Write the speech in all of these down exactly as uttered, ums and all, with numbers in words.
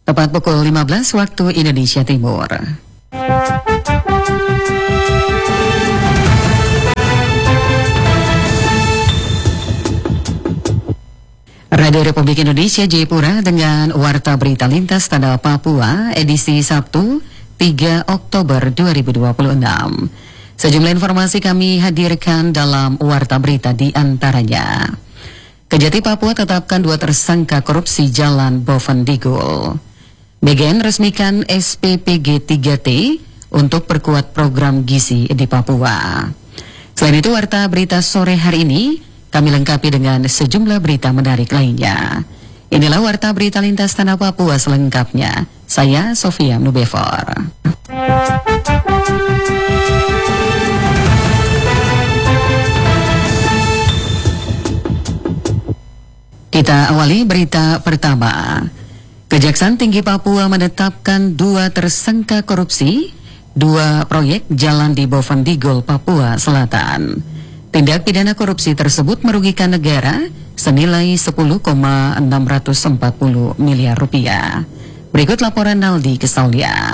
Tepat pukul lima belas waktu Indonesia Timur. Radio Republik Indonesia Jayapura dengan Warta Berita Lintas Tanda Papua edisi Sabtu tiga Oktober dua ribu dua puluh enam. Sejumlah informasi kami hadirkan dalam Warta Berita di antaranya. Kejati Papua tetapkan dua tersangka korupsi Jalan Bovendigul. Megen resmikan S P P G tiga T untuk perkuat program gizi di Papua. Selain itu, Warta Berita sore hari ini kami lengkapi dengan sejumlah berita menarik lainnya. Inilah Warta Berita Lintas Tanah Papua selengkapnya. Saya Sofia Nubefor. Kita awali berita pertama. Kejaksaan Tinggi Papua menetapkan dua tersangka korupsi dua proyek jalan di Bovendigul, Papua Selatan. Tindak pidana korupsi tersebut merugikan negara senilai sepuluh koma enam empat nol miliar rupiah. Berikut laporan Naldi Kesaulia.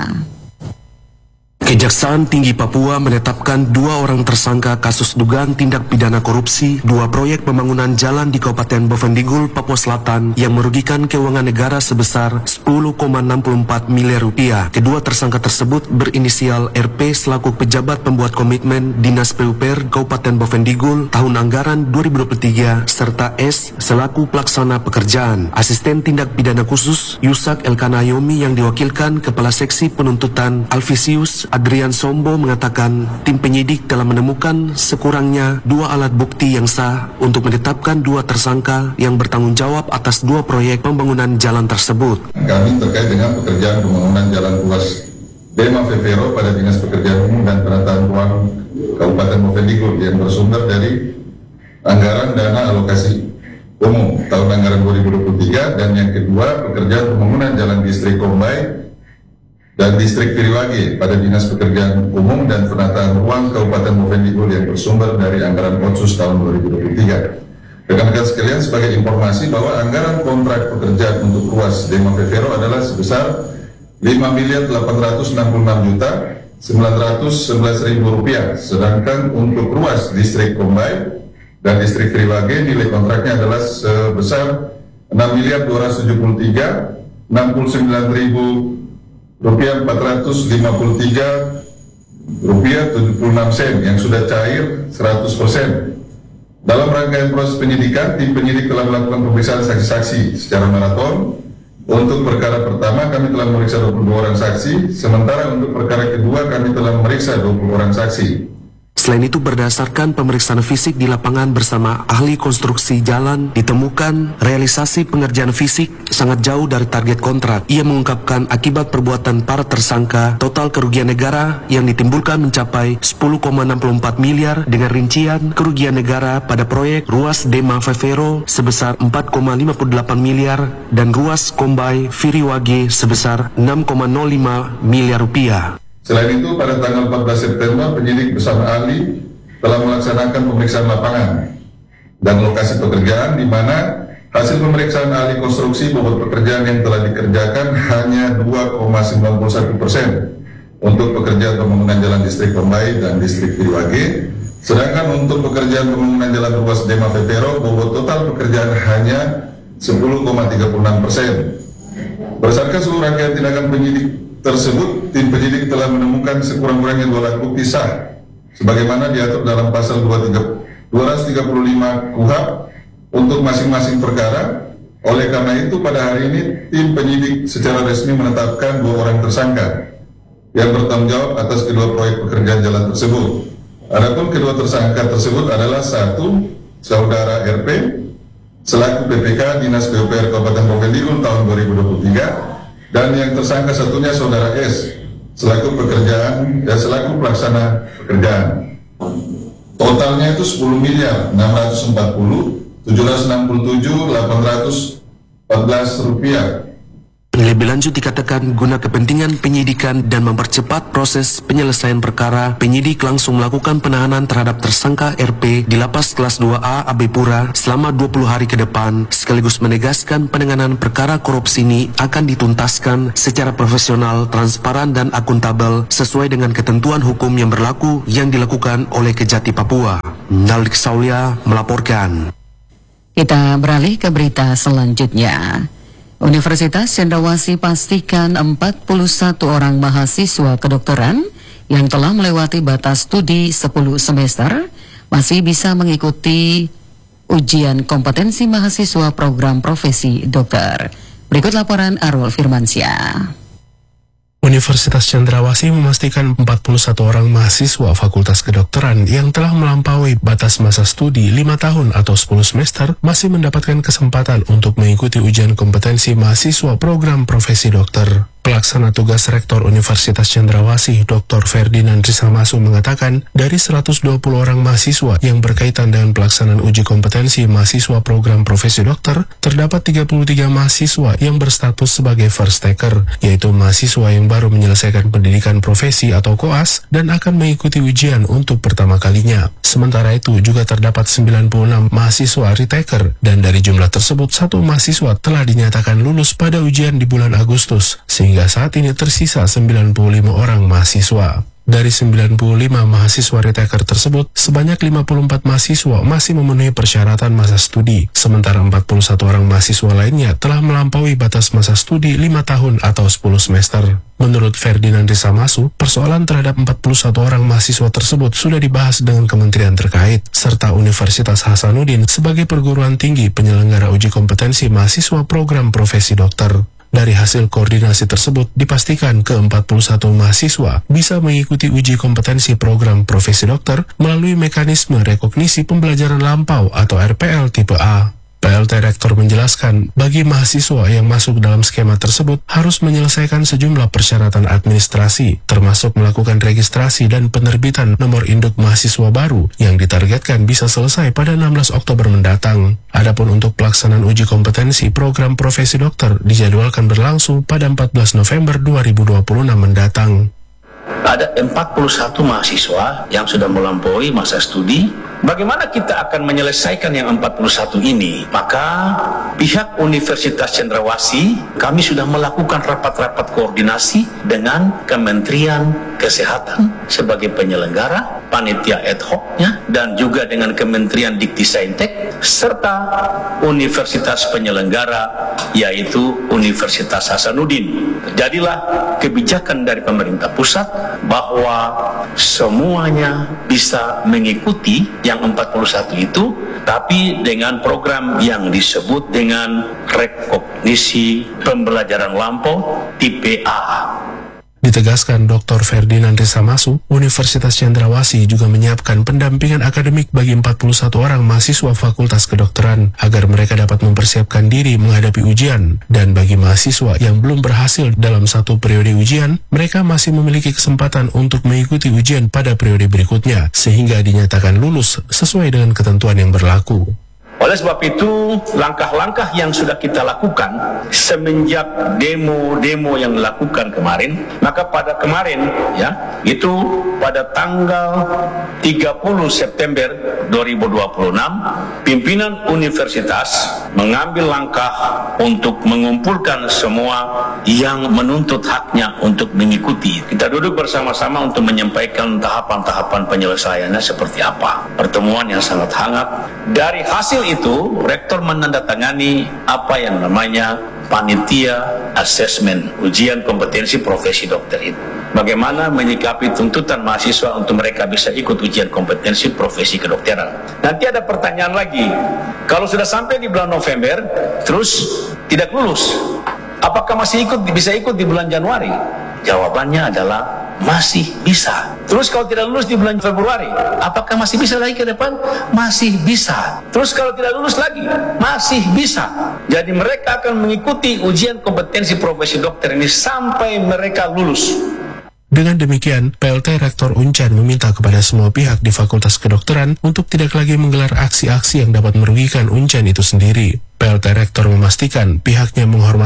Kejaksaan Tinggi Papua menetapkan dua orang tersangka kasus dugaan tindak pidana korupsi dua proyek pembangunan jalan di Kabupaten Bovendigul, Papua Selatan yang merugikan keuangan negara sebesar sepuluh koma enam empat miliar rupiah. Kedua tersangka tersebut berinisial R P selaku pejabat pembuat komitmen Dinas P U P R Kabupaten Bovendigul tahun anggaran dua ribu dua puluh tiga serta S selaku pelaksana pekerjaan. Asisten tindak pidana khusus Yusak Elkanayomi yang diwakilkan Kepala Seksi Penuntutan Alvisius Adrian Sombo mengatakan tim penyidik telah menemukan sekurangnya dua alat bukti yang sah untuk menetapkan dua tersangka yang bertanggung jawab atas dua proyek pembangunan jalan tersebut. Kami terkait dengan pekerjaan pembangunan jalan ruas Dema Vevero pada Dinas Pekerjaan Umum dan Penataan Ruang Kabupaten Bovendigul yang bersumber dari anggaran dana alokasi umum tahun anggaran dua ribu dua puluh tiga, dan yang kedua pekerjaan pembangunan jalan distrik Kombay dan distrik Viriwage pada Dinas Pekerjaan Umum dan Penataan Ruang Kabupaten Bovendigul yang bersumber dari anggaran Otsus tahun dua ribu dua puluh tiga. Rekan-rekan sekalian, sebagai informasi bahwa anggaran kontrak pekerjaan untuk ruas Dema Vevero adalah sebesar lima miliar delapan ratus enam puluh enam juta sembilan ratus sebelas ribu rupiah, sedangkan untuk ruas distrik Kombay dan distrik Viriwage nilai kontraknya adalah sebesar enam miliar dua ratus tujuh puluh tiga enam puluh sembilan ribu rupiah empat ratus lima puluh tiga rupiah tujuh puluh enam sen yang sudah cair seratus persen. Dalam rangkaian proses penyidikan, tim penyidik telah melakukan pemeriksaan saksi-saksi secara maraton. Untuk perkara pertama kami telah memeriksa dua puluh dua orang saksi, sementara untuk perkara kedua kami telah memeriksa dua puluh orang saksi. Selain itu, berdasarkan pemeriksaan fisik di lapangan bersama ahli konstruksi jalan, ditemukan realisasi pengerjaan fisik sangat jauh dari target kontrak. Ia mengungkapkan akibat perbuatan para tersangka, total kerugian negara yang ditimbulkan mencapai sepuluh koma enam empat miliar dengan rincian kerugian negara pada proyek ruas Dema Vevero sebesar empat koma lima delapan miliar dan ruas Kombay Viriwage sebesar enam koma nol lima miliar rupiah. Selain itu, pada tanggal empat belas September, penyidik bersama ahli telah melaksanakan pemeriksaan lapangan dan lokasi pekerjaan, di mana hasil pemeriksaan ahli konstruksi bobot pekerjaan yang telah dikerjakan hanya dua koma sembilan satu persen untuk pekerjaan pembangunan jalan distrik Kombay dan distrik Viriwage, sedangkan untuk pekerjaan pembangunan jalan ruas Dema Vevero bobot total pekerjaan hanya sepuluh koma tiga enam persen. Berdasarkan seluruh rangkaian tindakan penyidik tersebut, tim penyidik telah menemukan sekurang-kurangnya dua alat bukti sah sebagaimana diatur dalam pasal dua ratus tiga puluh lima K U H A P untuk masing-masing perkara. Oleh karena itu, pada hari ini tim penyidik secara resmi menetapkan dua orang tersangka yang bertanggung jawab atas kedua proyek pekerjaan jalan tersebut. Adapun kedua tersangka tersebut adalah satu, saudara R P selaku P P K Dinas P U P R Kabupaten Bovendigul tahun dua ribu dua puluh tiga, dan yang tersangka satunya saudara S selaku pekerjaan dan selaku pelaksana pekerjaan. Totalnya itu sepuluh miliar enam ratus empat puluh tujuh ratus enam puluh tujuh delapan ratus empat belas rupiah. Lebih lanjut dikatakan guna kepentingan penyidikan dan mempercepat proses penyelesaian perkara, penyidik langsung melakukan penahanan terhadap tersangka R P di Lapas Kelas dua A Abepura selama dua puluh hari ke depan, sekaligus menegaskan penanganan perkara korupsi ini akan dituntaskan secara profesional, transparan dan akuntabel sesuai dengan ketentuan hukum yang berlaku yang dilakukan oleh Kejati Papua. Naldik Saulia melaporkan. Kita beralih ke berita selanjutnya. Universitas Cendrawasih pastikan empat puluh satu orang mahasiswa kedokteran yang telah melewati batas studi sepuluh semester masih bisa mengikuti ujian kompetensi mahasiswa program profesi dokter. Berikut laporan Arul Firmansyah. Universitas Cendrawasih memastikan empat puluh satu orang mahasiswa Fakultas Kedokteran yang telah melampaui batas masa studi lima tahun atau sepuluh semester masih mendapatkan kesempatan untuk mengikuti ujian kompetensi mahasiswa program profesi dokter. Pelaksana tugas Rektor Universitas Cendrawasih, Doktor Ferdinand Risamasu mengatakan, dari seratus dua puluh orang mahasiswa yang berkaitan dengan pelaksanaan uji kompetensi mahasiswa program profesi dokter, terdapat tiga puluh tiga mahasiswa yang berstatus sebagai first taker, yaitu mahasiswa yang baru menyelesaikan pendidikan profesi atau koas dan akan mengikuti ujian untuk pertama kalinya. Sementara itu juga terdapat sembilan puluh enam mahasiswa retaker, dan dari jumlah tersebut satu mahasiswa telah dinyatakan lulus pada ujian di bulan Agustus, sehingga Hingga saat ini tersisa sembilan puluh lima orang mahasiswa. Dari sembilan puluh lima mahasiswa retaker tersebut, sebanyak lima puluh empat mahasiswa masih memenuhi persyaratan masa studi, sementara empat puluh satu orang mahasiswa lainnya telah melampaui batas masa studi lima tahun atau sepuluh semester. Menurut Ferdinand Risamasu, persoalan terhadap empat puluh satu orang mahasiswa tersebut sudah dibahas dengan kementerian terkait, serta Universitas Hasanuddin sebagai perguruan tinggi penyelenggara uji kompetensi mahasiswa program profesi dokter. Dari hasil koordinasi tersebut, dipastikan ke empat puluh satu mahasiswa bisa mengikuti uji kompetensi program profesi dokter melalui mekanisme rekognisi pembelajaran lampau atau R P L tipe A. P L T Rektor menjelaskan, bagi mahasiswa yang masuk dalam skema tersebut harus menyelesaikan sejumlah persyaratan administrasi, termasuk melakukan registrasi dan penerbitan nomor induk mahasiswa baru yang ditargetkan bisa selesai pada enam belas Oktober mendatang. Adapun untuk pelaksanaan uji kompetensi program profesi dokter dijadwalkan berlangsung pada empat belas November dua ribu dua puluh enam mendatang. Ada empat puluh satu mahasiswa yang sudah melampaui masa studi. Bagaimana kita akan menyelesaikan yang empat puluh satu ini? Maka pihak Universitas Cendrawasih, kami sudah melakukan rapat-rapat koordinasi dengan Kementerian Kesehatan sebagai penyelenggara, panitia ad hoc-nya, dan juga dengan Kementerian Dikti-Saintek, serta Universitas penyelenggara, yaitu Universitas Hasanuddin. Jadilah kebijakan dari pemerintah pusat bahwa semuanya bisa mengikuti yang empat puluh satu itu, tapi dengan program yang disebut dengan rekognisi pembelajaran lampau tipe A. Ditegaskan Doktor Ferdinand Risamasu, Universitas Cendrawasih juga menyiapkan pendampingan akademik bagi empat puluh satu orang mahasiswa Fakultas Kedokteran agar mereka dapat mempersiapkan diri menghadapi ujian. Dan bagi mahasiswa yang belum berhasil dalam satu periode ujian, mereka masih memiliki kesempatan untuk mengikuti ujian pada periode berikutnya, sehingga dinyatakan lulus sesuai dengan ketentuan yang berlaku. Oleh sebab itu, langkah-langkah yang sudah kita lakukan semenjak demo-demo yang dilakukan kemarin, maka pada kemarin, ya, itu pada tanggal tiga puluh September dua ribu dua puluh enam, pimpinan universitas mengambil langkah untuk mengumpulkan semua yang menuntut haknya untuk mengikuti. Kita duduk bersama-sama untuk menyampaikan tahapan-tahapan penyelesaiannya seperti apa. Pertemuan yang sangat hangat. Dari hasil itu, Rektor menandatangani apa yang namanya panitia asesmen ujian kompetensi profesi dokter itu. Bagaimana menyikapi tuntutan mahasiswa untuk mereka bisa ikut ujian kompetensi profesi kedokteran. Nanti ada pertanyaan lagi, kalau sudah sampai di bulan November terus tidak lulus, apakah masih ikut bisa ikut di bulan Januari? Jawabannya adalah masih bisa. Terus kalau tidak lulus di bulan Februari, apakah masih bisa lagi ke depan? Masih bisa. Terus kalau tidak lulus lagi, masih bisa. Jadi mereka akan mengikuti ujian kompetensi profesi dokter ini sampai mereka lulus. Dengan demikian, P L T Rektor Unchan meminta kepada semua pihak di Fakultas Kedokteran untuk tidak lagi menggelar aksi-aksi yang dapat merugikan Unchan itu sendiri. P L T Rektor memastikan pihaknya menghormati hak mahasiswa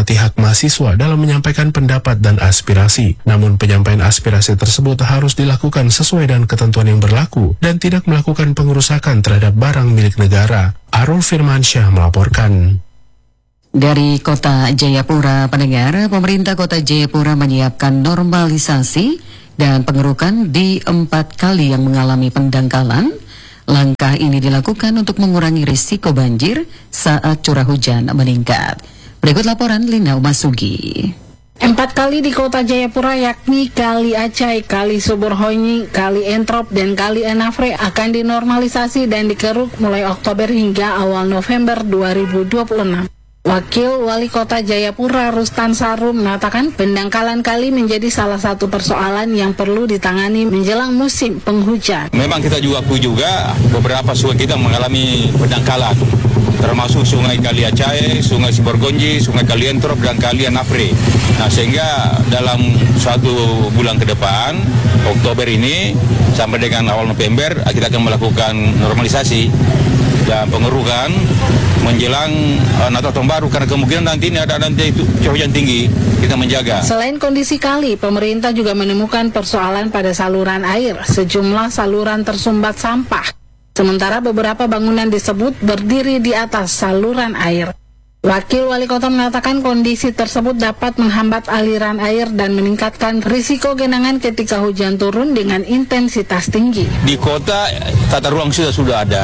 mahasiswa dalam menyampaikan pendapat dan aspirasi. Namun penyampaian aspirasi tersebut harus dilakukan sesuai dengan ketentuan yang berlaku dan tidak melakukan pengerusakan terhadap barang milik negara. Arul Firmansyah melaporkan. Dari Kota Jayapura, pendengar, pemerintah Kota Jayapura menyiapkan normalisasi dan pengerukan di empat kali yang mengalami pendangkalan. Langkah ini dilakukan untuk mengurangi risiko banjir saat curah hujan meningkat. Berikut laporan Lina Umasugi. Empat kali di Kota Jayapura yakni Kali Acai, Kali Suburhonyi, Kali Entrop, dan Kali Enafre akan dinormalisasi dan dikeruk mulai Oktober hingga awal November dua ribu dua puluh enam. Wakil Wali Kota Jayapura Rustan Sarum mengatakan pendangkalan kali menjadi salah satu persoalan yang perlu ditangani menjelang musim penghujan. Memang kita juga akui juga beberapa sungai kita mengalami pendangkalan, termasuk Sungai Kali Acai, Sungai Siborgonji, Sungai Kali Entrop, dan Kali Enafre. Nah, sehingga dalam satu bulan ke depan, Oktober ini sampai dengan awal November, kita akan melakukan normalisasi dan pengerukan menjelang uh, Natal Tahun Baru, karena kemungkinan nanti ini ada nanti itu curah hujan tinggi, kita menjaga. Selain kondisi kali, pemerintah juga menemukan persoalan pada saluran air. Sejumlah saluran tersumbat sampah, sementara beberapa bangunan disebut berdiri di atas saluran air. Wakil Wali Kota mengatakan kondisi tersebut dapat menghambat aliran air dan meningkatkan risiko genangan ketika hujan turun dengan intensitas tinggi. Di kota tata ruang sudah sudah ada,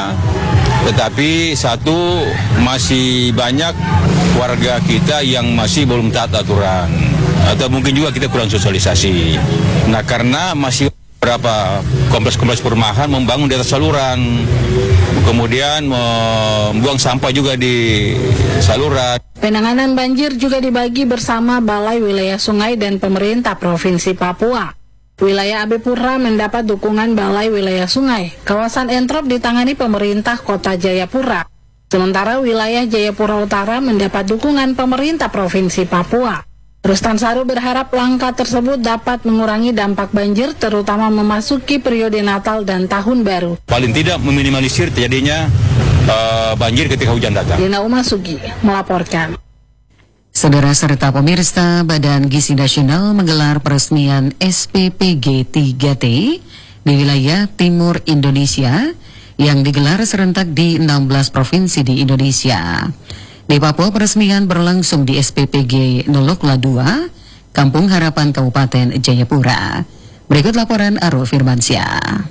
tetapi satu masih banyak warga kita yang masih belum taat aturan, atau mungkin juga kita kurang sosialisasi. Nah, karena masih beberapa kompleks-kompleks perumahan membangun di atas saluran, kemudian membuang sampah juga di saluran. Penanganan banjir juga dibagi bersama Balai Wilayah Sungai dan pemerintah Provinsi Papua. Wilayah Abipura mendapat dukungan Balai Wilayah Sungai. Kawasan Entrop ditangani pemerintah Kota Jayapura. Sementara wilayah Jayapura Utara mendapat dukungan pemerintah Provinsi Papua. Rustan Saru berharap langkah tersebut dapat mengurangi dampak banjir, terutama memasuki periode Natal dan Tahun Baru. Paling tidak meminimalisir terjadinya uh, banjir ketika hujan datang. Lina Umasugi melaporkan. Saudara serta pemirsa, Badan Gizi Nasional menggelar peresmian S P P G tiga T di wilayah Timur Indonesia yang digelar serentak di enam belas provinsi di Indonesia. Di Papua, peresmian berlangsung di S P P G Nolokla dua, Kampung Harapan Kabupaten Jayapura. Berikut laporan Arul Firmansyah.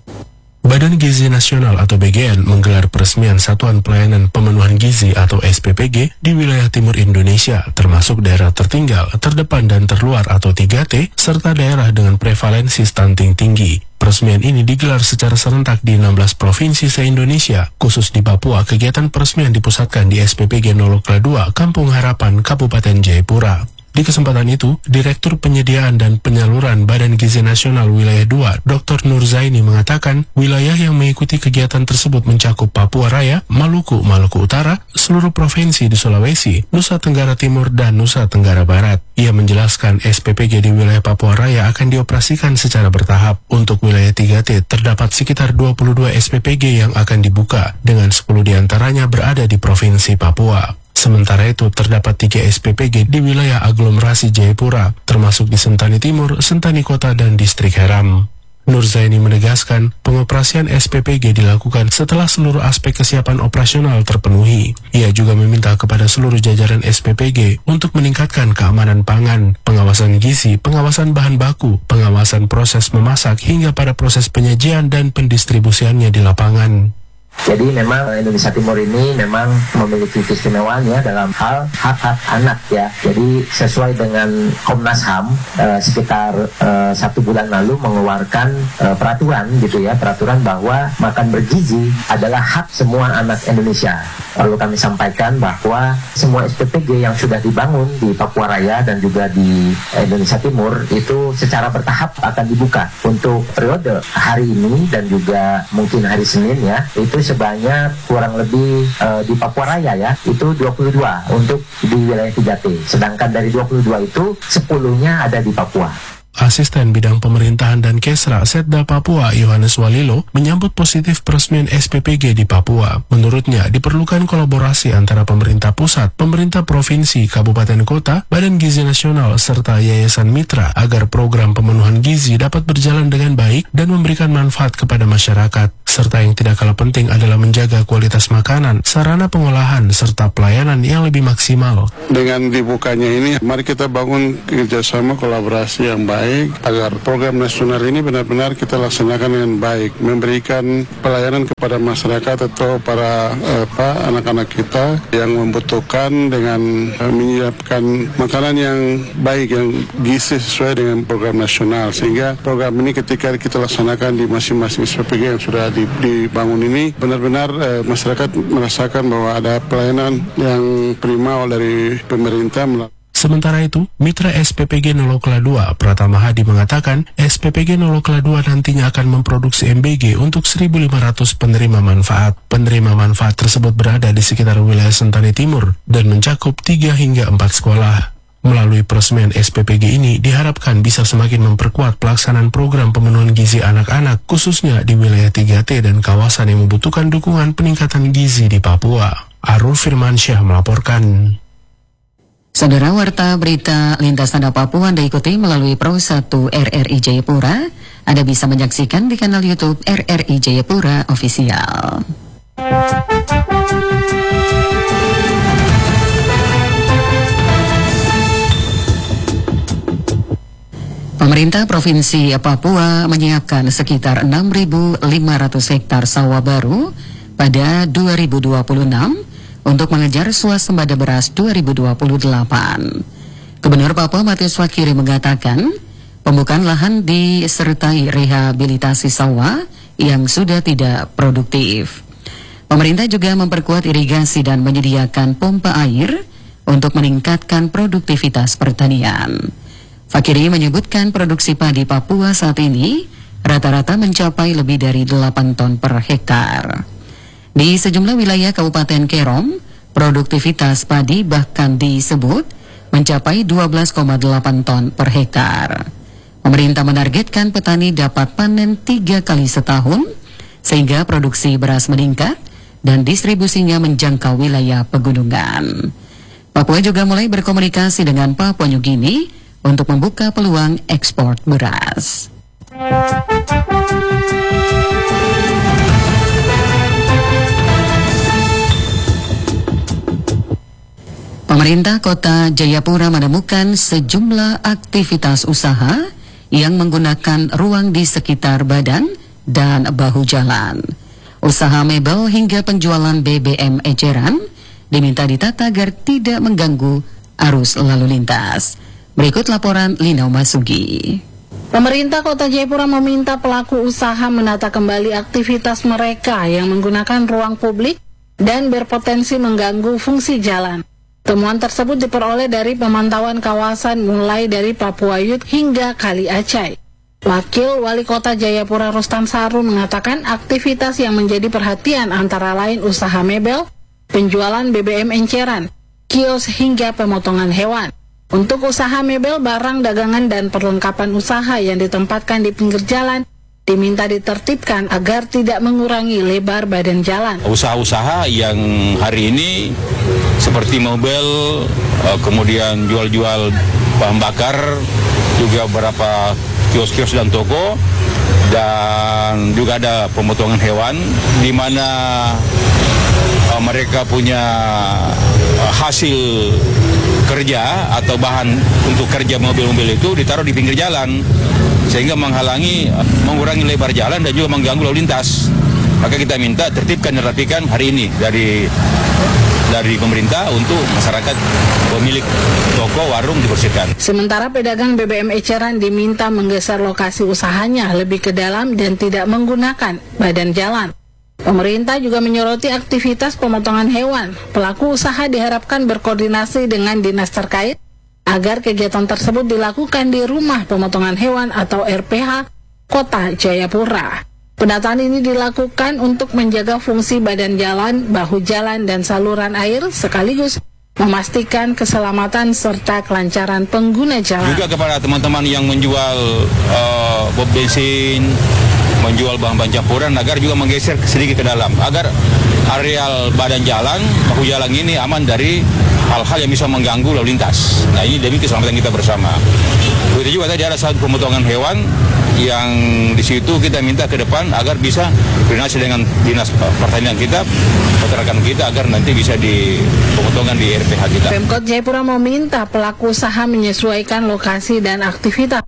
Badan Gizi Nasional atau B G N menggelar peresmian Satuan Pelayanan Pemenuhan Gizi atau S P P G di wilayah Timur Indonesia, termasuk daerah tertinggal, terdepan dan terluar atau tiga T, serta daerah dengan prevalensi stunting tinggi. Peresmian ini digelar secara serentak di enam belas provinsi se-Indonesia. Khusus di Papua, kegiatan peresmian dipusatkan di S P P G Nolokla dua, Kampung Harapan, Kabupaten Jayapura. Di kesempatan itu, Direktur Penyediaan dan Penyaluran Badan Gizi Nasional Wilayah dua, Doktor Nur Zaini mengatakan, wilayah yang mengikuti kegiatan tersebut mencakup Papua Raya, Maluku, Maluku Utara, seluruh provinsi di Sulawesi, Nusa Tenggara Timur, dan Nusa Tenggara Barat. Ia menjelaskan S P P G di wilayah Papua Raya akan dioperasikan secara bertahap. Untuk wilayah tiga T, terdapat sekitar dua puluh dua S P P G yang akan dibuka, dengan sepuluh diantaranya berada di Provinsi Papua. Sementara itu, terdapat tiga S P P G di wilayah aglomerasi Jayapura, termasuk di Sentani Timur, Sentani Kota, dan Distrik Heram. Nur Zaini menegaskan, pengoperasian S P P G dilakukan setelah seluruh aspek kesiapan operasional terpenuhi. Ia juga meminta kepada seluruh jajaran S P P G untuk meningkatkan keamanan pangan, pengawasan gizi, pengawasan bahan baku, pengawasan proses memasak, hingga pada proses penyajian dan pendistribusiannya di lapangan. Jadi memang Indonesia Timur ini memang memiliki keistimewaan ya dalam hal hak-hak anak ya. Jadi sesuai dengan Komnas H A M eh, sekitar eh, satu bulan lalu mengeluarkan eh, peraturan gitu ya, peraturan bahwa makan bergizi adalah hak semua anak Indonesia. Lalu kami sampaikan bahwa semua S P P G yang sudah dibangun di Papua Raya dan juga di Indonesia Timur itu secara bertahap akan dibuka untuk periode hari ini dan juga mungkin hari Senin ya. Itu sebanyak kurang lebih uh, di Papua Raya ya, itu dua puluh dua untuk di wilayah tiga T. Sedangkan dari dua puluh dua itu sepuluhnya ada di Papua. Asisten Bidang Pemerintahan dan Kesra Setda Papua Yohanes Walilo menyambut positif peresmian S P P G di Papua. Menurutnya, diperlukan kolaborasi antara pemerintah pusat, pemerintah provinsi, kabupaten kota, Badan Gizi Nasional, serta Yayasan Mitra agar program pemenuhan gizi dapat berjalan dengan baik dan memberikan manfaat kepada masyarakat. Serta yang tidak kalah penting adalah menjaga kualitas makanan, sarana pengolahan, serta pelayanan yang lebih maksimal. Dengan dibukanya ini, mari kita bangun kerjasama kolaborasi yang baik agar program nasional ini benar-benar kita laksanakan dengan baik, memberikan pelayanan kepada masyarakat atau para apa, anak-anak kita yang membutuhkan dengan uh, menyiapkan makanan yang baik, yang gizi sesuai dengan program nasional, sehingga program ini ketika kita laksanakan di masing-masing S P P G yang sudah dibangun ini benar-benar eh, masyarakat merasakan bahwa ada pelayanan yang prima dari pemerintah. Sementara itu, Mitra S P P G Nolokla dua, Pratama Hadi mengatakan S P P G Nolokla dua nantinya akan memproduksi M B G untuk seribu lima ratus penerima manfaat. Penerima manfaat tersebut berada di sekitar wilayah Sentani Timur dan mencakup tiga hingga empat sekolah. Melalui peresmian S P P G ini diharapkan bisa semakin memperkuat pelaksanaan program pemenuhan gizi anak-anak, khususnya di wilayah tiga T dan kawasan yang membutuhkan dukungan peningkatan gizi di Papua. Arul Firmansyah melaporkan. Saudara, warta berita lintas tanda Papua Anda ikuti melalui Pro satu R R I Jayapura. Anda bisa menyaksikan di kanal YouTube R R I Jayapura Official. Pemerintah Provinsi Papua menyiapkan sekitar enam ribu lima ratus hektar sawah baru pada dua ribu dua puluh enam untuk mengejar swasembada beras dua ribu dua puluh delapan. Gubernur Papua Matius Fakiri mengatakan pembukaan lahan disertai rehabilitasi sawah yang sudah tidak produktif. Pemerintah juga memperkuat irigasi dan menyediakan pompa air untuk meningkatkan produktivitas pertanian. Fakiri menyebutkan produksi padi Papua saat ini rata-rata mencapai lebih dari delapan ton per hektar. Di sejumlah wilayah Kabupaten Kerom, produktivitas padi bahkan disebut mencapai dua belas koma delapan ton per hektar. Pemerintah menargetkan petani dapat panen tiga kali setahun, sehingga produksi beras meningkat dan distribusinya menjangkau wilayah pegunungan. Papua juga mulai berkomunikasi dengan Papua New Guinea untuk membuka peluang ekspor beras. Pemerintah Kota Jayapura menemukan sejumlah aktivitas usaha yang menggunakan ruang di sekitar badan dan bahu jalan. Usaha mebel hingga penjualan B B M eceran diminta ditata agar tidak mengganggu arus lalu lintas. Berikut laporan Lina Masugi. Pemerintah Kota Jayapura meminta pelaku usaha menata kembali aktivitas mereka yang menggunakan ruang publik dan berpotensi mengganggu fungsi jalan. Temuan tersebut diperoleh dari pemantauan kawasan mulai dari Papua Youth hingga Kali Acai. Wakil Wali Kota Jayapura Rustan Saru mengatakan aktivitas yang menjadi perhatian antara lain usaha mebel, penjualan B B M enceran, kios hingga pemotongan hewan. Untuk usaha mebel, barang dagangan dan perlengkapan usaha yang ditempatkan di pinggir jalan diminta ditertibkan agar tidak mengurangi lebar badan jalan. Usaha-usaha yang hari ini seperti mobil, kemudian jual-jual bahan bakar, juga beberapa kios-kios dan toko, dan juga ada pemotongan hewan di mana uh, mereka punya uh, hasil kerja atau bahan untuk kerja mobil-mobil itu ditaruh di pinggir jalan sehingga menghalangi, uh, mengurangi lebar jalan dan juga mengganggu lalu lintas. Maka kita minta tertibkan dan rapikan hari ini dari dari pemerintah untuk masyarakat pemilik toko warung dibersihkan. Sementara pedagang B B M eceran diminta menggeser lokasi usahanya lebih ke dalam dan tidak menggunakan badan jalan. Pemerintah juga menyoroti aktivitas pemotongan hewan. Pelaku usaha diharapkan berkoordinasi dengan dinas terkait agar kegiatan tersebut dilakukan di rumah pemotongan hewan atau R P H Kota Jayapura. Pendataan ini dilakukan untuk menjaga fungsi badan jalan, bahu jalan, dan saluran air sekaligus memastikan keselamatan serta kelancaran pengguna jalan. Juga kepada teman-teman yang menjual uh, bom bensin, menjual bahan-bahan campuran, agar juga menggeser sedikit ke dalam, agar areal badan jalan, bahu jalan ini aman dari hal-hal yang bisa mengganggu lalu lintas. Nah, ini demi keselamatan kita bersama. Begitu juga tadi ada satu pemotongan hewan yang di situ kita minta ke depan agar bisa koordinasi dengan dinas pertanian kita, peternakan kita, agar nanti bisa di pemotongan di R P H kita. Pemkot Jayapura meminta pelaku usaha menyesuaikan lokasi dan aktivitas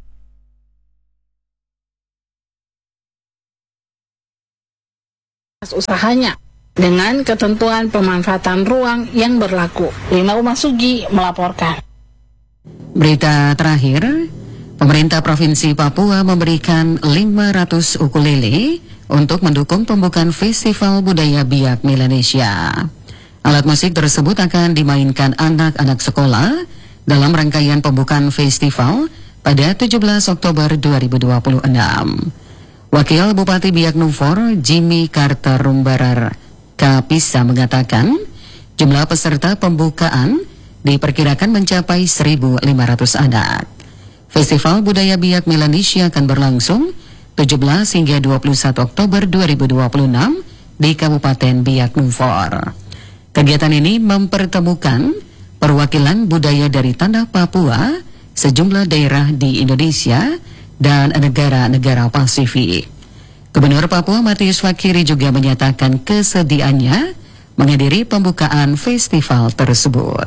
usahanya dengan ketentuan pemanfaatan ruang yang berlaku. Lina Umasugi melaporkan. Berita terakhir, pemerintah Provinsi Papua memberikan lima ratus ukulele untuk mendukung pembukaan Festival Budaya Biak Melanesia. Alat musik tersebut akan dimainkan anak-anak sekolah dalam rangkaian pembukaan festival pada tujuh belas Oktober dua ribu dua puluh enam. Wakil Bupati Biak Numfor, Jimmy Carter Rumbarar Kapisa mengatakan, jumlah peserta pembukaan diperkirakan mencapai seribu lima ratus anak. Festival Budaya Biak Melanesia akan berlangsung tujuh belas hingga dua puluh satu Oktober dua ribu dua puluh enam di Kabupaten Biak Numfor. Kegiatan ini mempertemukan perwakilan budaya dari tanah Papua, sejumlah daerah di Indonesia, dan negara-negara Pasifik. Gubernur Papua Matius Fakiri juga menyatakan kesediaannya menghadiri pembukaan festival tersebut.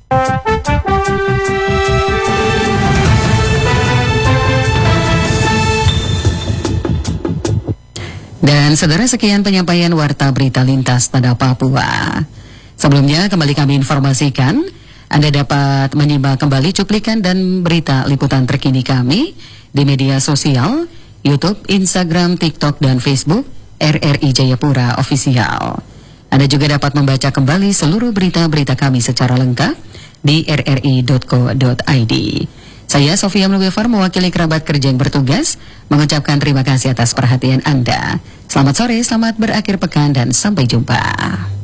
Dan saudara, sekian penyampaian Warta Berita Lintas Tanda Papua. Sebelumnya kembali kami informasikan, Anda dapat menyimak kembali cuplikan dan berita liputan terkini kami di media sosial, YouTube, Instagram, TikTok, dan Facebook R R I Jayapura Official. Anda juga dapat membaca kembali seluruh berita-berita kami secara lengkap di r r i dot co dot i d. Saya Sofia Mnubevar mewakili kerabat kerja yang bertugas mengucapkan terima kasih atas perhatian Anda. Selamat sore, selamat berakhir pekan, dan sampai jumpa.